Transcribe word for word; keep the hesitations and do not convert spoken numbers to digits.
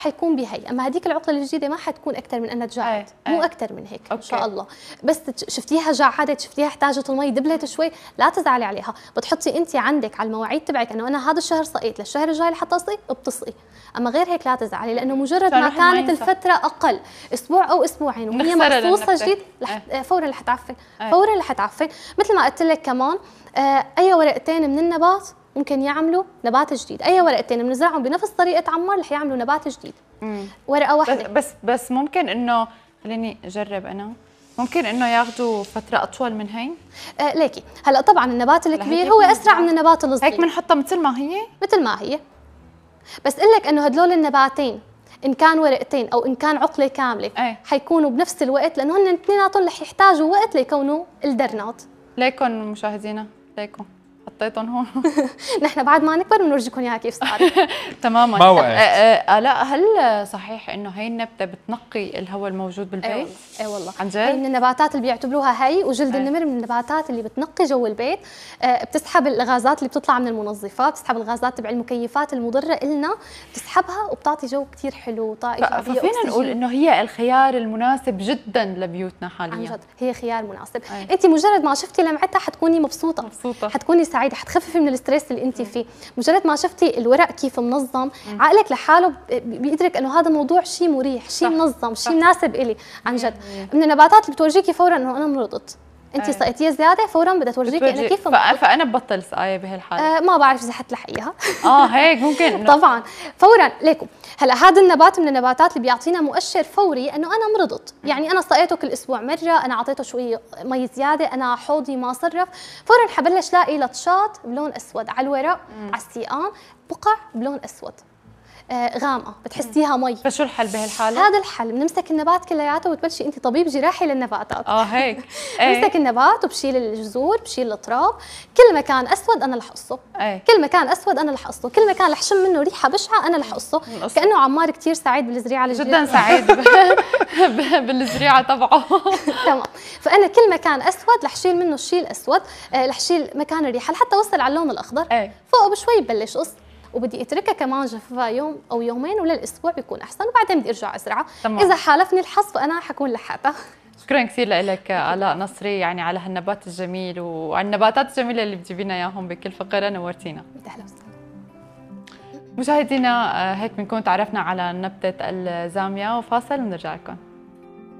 حيكون بهي، اما هذيك العقله الجديده ما حتكون اكثر من انها تجعد، مو اكثر من هيك. أوكي. ان شاء الله. بس شفتيها جعدت، شفتيها احتاجت المي، دبلت شوي، لا تزعلي عليها. بتحطي انت عندك على المواعيد تبعك انه انا هذا الشهر سقيت، للشهر الجاي رح اتصقي بتصقي، اما غير هيك لا تزعلي، لانه مجرد ما كانت الفتره اقل اسبوع او اسبوعين وهي مقصوصه جديد لح... فورا رح تعفن، فورا رح تعفن. مثل ما قلت لك كمان آه اي ورقتين من النبات ممكن يعملوا نبات جديد، اي ورقتين بنزرعهم بنفس طريقه عمار رح يعملوا نبات جديد. مم. ورقه واحده بس بس, بس ممكن انه خليني اجرب انا، ممكن انه ياخذوا فتره اطول من هي؟ آه ليكي هلا طبعا النبات الكبير هو اسرع من النبات الصغير، هيك بنحطها مثل ما هي؟ مثل ما هي. بس قل لك انه هدول النباتين ان كان ورقتين او ان كان عقله كامله أي. حيكونوا بنفس الوقت، لانه هن اثنيناتهم رح يحتاجوا وقت ليكونوا الدرنات. ليكن مشاهدينا ليكن حطيتهم هون. نحن بعد ما نكبر بنورجيكم اياها كيف صارت. تماما. ما وقت. لا هل صحيح انه هي النبته بتنقي الهواء الموجود بالبيت؟ اي أي والله. عن جد؟ هي من النباتات اللي بيعتبروها هي، وجلد أي. النمر من النباتات اللي بتنقي جو البيت، بتسحب الغازات اللي بتطلع من المنظفات، بتسحب الغازات تبع المكيفات المضره إلنا، بتسحبها وبتعطي جو كثير حلو وطاقه ايجابيه. ففينا نقول انه هي الخيار المناسب جدا لبيوتنا حاليا. عن جد هي خيار مناسب. أي. انت مجرد ما شفتي لمعتها حتكوني مبسوطه مبسوطه، حتكوني سعيده، حتخففي من الستريس اللي انت فيه. مجرد ما شفتي الورق كيف منظم، مم. عقلك لحاله بيدرك انه هذا موضوع شيء مريح، شيء منظم، شيء مناسب إلي. عن جد من النباتات اللي بتورجيكي فورا انه انا مرضت، انت سقيتيها زياده فورا بدها تورجيكي انا كيف مرضت. فانا ببطل سقايه بهالحاله؟ آه ما بعرف اذا حتلحقيها. اه هيك ممكن. طبعا فورا. ليكم هلا هذا النبات من النباتات اللي بيعطينا مؤشر فوري انه انا مرضت، يعني انا سقيته كل اسبوع مره، انا اعطيته شوي مي زياده، انا حوضي ما صرف، فورا حبلش لاقي لطشات بلون اسود على الورق، مم. على السيقان بقع بلون اسود آه غامقه بتحسيها مي. فشو الحل بهالحاله؟ هذا الحل، بنمسك النبات كلياته وتبلشي انت طبيب جراحي للنباتات. اه هيك. بمسك النبات وبشيل الجذور، بشيل التراب، كل ما كان اسود انا رح اقصه، كل ما كان اسود انا رح اقصه، كل ما كان رح شم منه ريحه بشعه انا رح اقصه. كانه عمار كثير سعيد بالزريعه جدا سعيد بالزريعه تبعه. تمام. فانا كل ما كان اسود رح شيل منه الشيء الاسود، رح شيل مكان الريحه لحتى اوصل على اللون الاخضر. أي. فوقه بشوي ببلش قص، وبدي اتركها كمان جفافها يوم او يومين وللاسبوع بيكون احسن، وبعدين بدي ارجع ازرعها. اذا حالفني الحظ فانا حكون لحقتها. شكرا كثير لك آلاء نصري، يعني على هالنبات الجميل وعلى النباتات الجميله اللي بتجيبينا اياهم بكل فقره، نورتينا. اهلا وسهلا. مشاهدينا هيك بنكون تعرفنا على نبته الزاميه، وفاصل ونرجع لكم.